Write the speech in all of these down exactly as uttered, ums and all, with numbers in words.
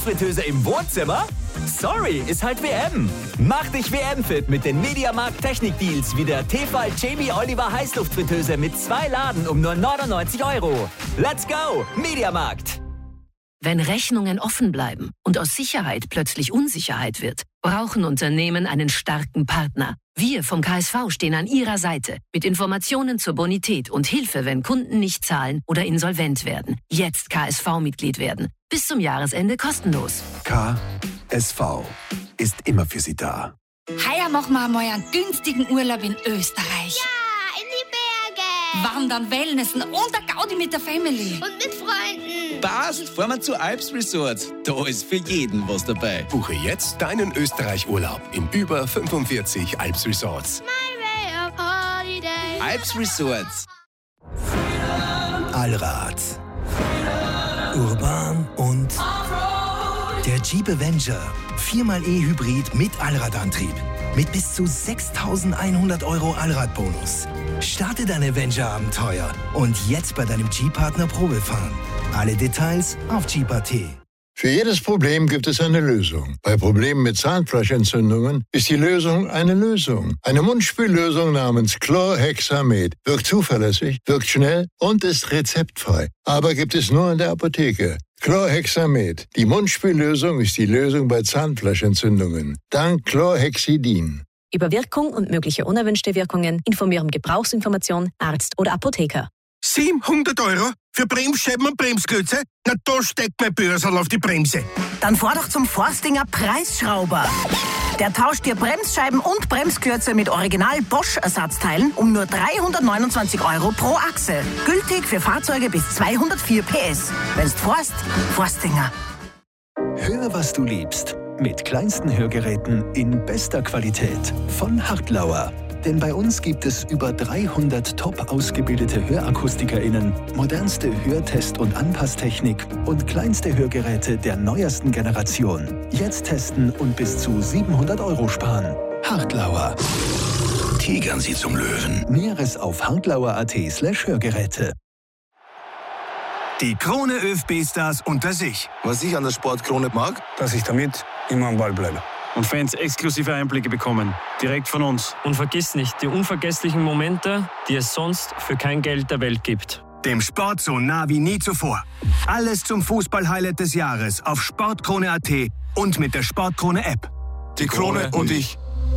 Fritteuse im Wohnzimmer? Sorry, ist halt W M. Mach dich W M-fit mit den Mediamarkt Technik-Deals wie der Tefal Jamie Oliver Heißluftfritteuse mit zwei Laden um nur neunundneunzig Euro. Let's go, Mediamarkt! Wenn Rechnungen offen bleiben und aus Sicherheit plötzlich Unsicherheit wird, brauchen Unternehmen einen starken Partner. Wir vom K S V stehen an Ihrer Seite mit Informationen zur Bonität und Hilfe, wenn Kunden nicht zahlen oder insolvent werden. Jetzt K S V-Mitglied werden. Bis zum Jahresende kostenlos. K S V ist immer für Sie da. Heuer machen wir einmal einen günstigen Urlaub in Österreich. Ja, in die Berge. Wandern, Wellnessen und der Gaudi mit der Family. Und mit Freunden. Passt, fahren wir zu Alps Resort. Da ist für jeden was dabei. Buche jetzt deinen Österreich-Urlaub in über fünfundvierzig Alps Resorts. My way of holiday. Alps Resorts. Allrad. Urban und der Jeep Avenger. viermal E-Hybrid mit Allradantrieb. Mit bis zu sechstausendeinhundert Euro Allradbonus. Starte dein Avenger-Abenteuer und jetzt bei deinem Jeep-Partner Probefahren. Alle Details auf Jeep Punkt a t. Für jedes Problem gibt es eine Lösung. Bei Problemen mit Zahnfleischentzündungen ist die Lösung eine Lösung. Eine Mundspüllösung namens Chlorhexamed wirkt zuverlässig, wirkt schnell und ist rezeptfrei. Aber gibt es nur in der Apotheke. Chlorhexamed. Die Mundspüllösung ist die Lösung bei Zahnfleischentzündungen. Dank Chlorhexidin. Über Wirkung und mögliche unerwünschte Wirkungen informieren Gebrauchsinformation, Arzt oder Apotheker. siebenhundert Euro für Bremsscheiben und Bremsklötze? Na, da steckt mein Börsel auf die Bremse. Dann fahr doch zum Forstinger Preisschrauber. Der tauscht dir Bremsscheiben und Bremsklötze mit Original Bosch-Ersatzteilen um nur dreihundertneunundzwanzig Euro pro Achse. Gültig für Fahrzeuge bis zweihundertvier P S. Wenn's forst, Forstinger. Hör, was du liebst. Mit kleinsten Hörgeräten in bester Qualität von Hartlauer. Denn bei uns gibt es über dreihundert top ausgebildete HörakustikerInnen, modernste Hörtest- und Anpasstechnik und kleinste Hörgeräte der neuesten Generation. Jetzt testen und bis zu siebenhundert Euro sparen. Hartlauer. Tigern Sie zum Löwen. Näheres auf hartlauer.at slash Hörgeräte. Die Krone ÖFB-Stars unter sich. Was ich an der Sportkrone mag, dass ich damit immer am Ball bleibe. Und Fans exklusive Einblicke bekommen, direkt von uns. Und vergiss nicht, die unvergesslichen Momente, die es sonst für kein Geld der Welt gibt. Dem Sport so nah wie nie zuvor. Alles zum Fußball-Highlight des Jahres auf sportkrone punkt a t und mit der Sportkrone-App. Die Krone und ich.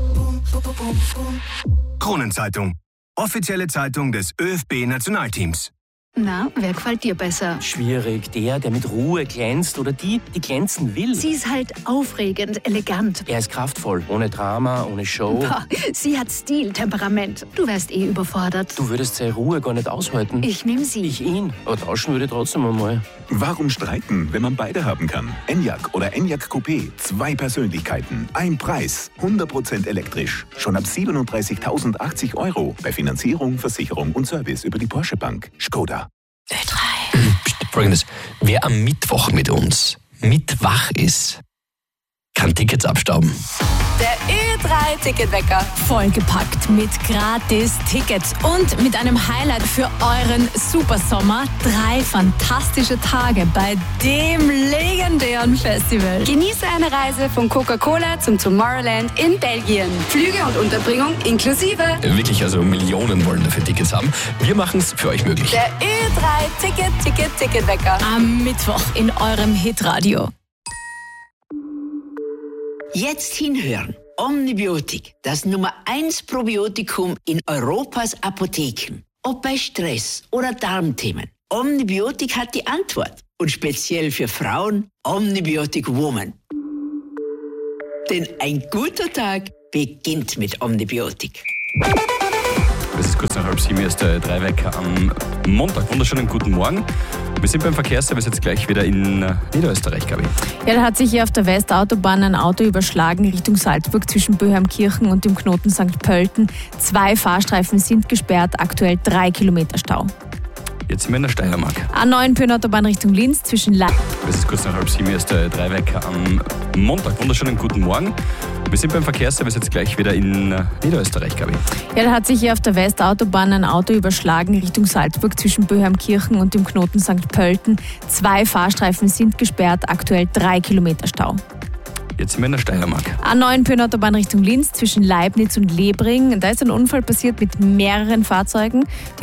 Kronenzeitung. Offizielle Zeitung des ÖFB-Nationalteams. Na, wer gefällt dir besser? Schwierig. Der, der mit Ruhe glänzt oder die, die glänzen will. Sie ist halt aufregend, elegant. Er ist kraftvoll. Ohne Drama, ohne Show. Boah, sie hat Stil, Temperament. Du wärst eh überfordert. Du würdest seine Ruhe gar nicht aushalten. Ich nehm sie. Ich ihn. Aber tauschen würde ich trotzdem einmal. Warum streiten, wenn man beide haben kann? Enyaq oder Enyaq Coupé. Zwei Persönlichkeiten. Ein Preis. hundert Prozent elektrisch. Schon ab siebenunddreißigtausendachtzig Euro. Bei Finanzierung, Versicherung und Service über die Porsche Bank. Skoda. Ö drei. Folgendes. Wer am Mittwoch mit uns mitwach ist, kann Tickets abstauben. Der Ö drei Ticketwecker. Vollgepackt mit Gratis-Tickets und mit einem Highlight für euren Supersommer. Drei fantastische Tage bei dem legendären Festival. Genieße eine Reise von Coca-Cola zum Tomorrowland in Belgien. Flüge und Unterbringung inklusive. Wirklich, also Millionen wollen dafür Tickets haben. Wir machen es für euch möglich. Der Ö drei Ticket, Ticket, Ticketwecker. Am Mittwoch in eurem Hitradio. Jetzt hinhören. Omnibiotik, das Nummer eins Probiotikum in Europas Apotheken. Ob bei Stress oder Darmthemen. Omnibiotik hat die Antwort. Und speziell für Frauen Omnibiotik Woman. Denn ein guter Tag beginnt mit Omnibiotik. Es ist kurz nach halb sieben, erst der Dreiwecker am Montag. Wunderschönen guten Morgen. Wir sind beim Verkehrsservice jetzt gleich wieder in Niederösterreich, glaube ich. Ja, da hat sich hier auf der Westautobahn ein Auto überschlagen Richtung Salzburg zwischen Böheimkirchen und dem Knoten Sankt Pölten. Zwei Fahrstreifen sind gesperrt, aktuell drei Kilometer Stau. Jetzt sind wir in der Steiermark. A neun Pöhnautobahn Richtung Linz zwischen Leib. Es ist kurz nach halb sieben, hier ist der Dreiwecker am Montag. Wunderschönen guten Morgen. Wir sind beim Verkehrsservice jetzt gleich wieder in Niederösterreich, glaube ich. Ja, da hat sich hier auf der Westautobahn ein Auto überschlagen Richtung Salzburg zwischen Böheimkirchen und dem Knoten Sankt Pölten. Zwei Fahrstreifen sind gesperrt, aktuell drei Kilometer Stau. Jetzt sind wir in der Steiermark. A neun Pöhnautobahn Richtung Linz zwischen Leibnitz und Lebring. Da ist ein Unfall passiert mit mehreren Fahrzeugen. Die